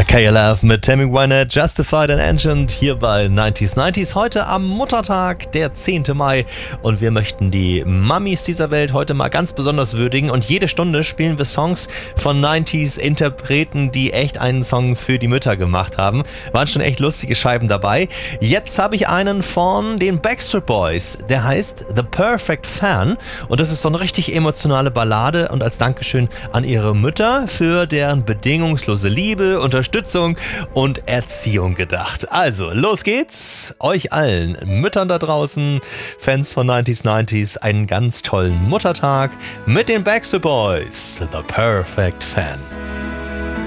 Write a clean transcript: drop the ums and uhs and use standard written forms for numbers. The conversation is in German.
KLF mit Tammy Wynette, Justified and Ancient hier bei 90s. Heute am Muttertag, der 10. Mai. Und wir möchten die Mamis dieser Welt heute mal ganz besonders würdigen. Und jede Stunde spielen wir Songs von 90s-Interpreten, die echt einen Song für die Mütter gemacht haben. Waren schon echt lustige Scheiben dabei. Jetzt habe ich einen von den Backstreet Boys. Der heißt The Perfect Fan. Und das ist so eine richtig emotionale Ballade. Und als Dankeschön an ihre Mütter für deren bedingungslose Liebe, Unterstützung und Erziehung gedacht. Also, los geht's. Euch allen Müttern da draußen, Fans von 90s, einen ganz tollen Muttertag mit den Backstreet Boys. The Perfect Fan.